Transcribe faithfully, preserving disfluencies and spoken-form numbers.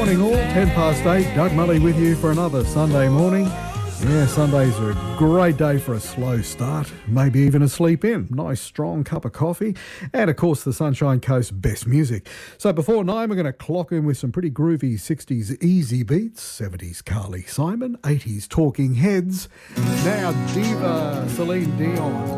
morning all, ten past eight, Doug Mully with you for another Sunday morning. Yeah, Sundays are a great day for a slow start, maybe even a sleep in. Nice strong cup of coffee and of course the Sunshine Coast best music. So before nine we're going to clock in with some pretty groovy sixties easy beats, seventies Carly Simon, eighties Talking Heads. Now Diva Celine Dion.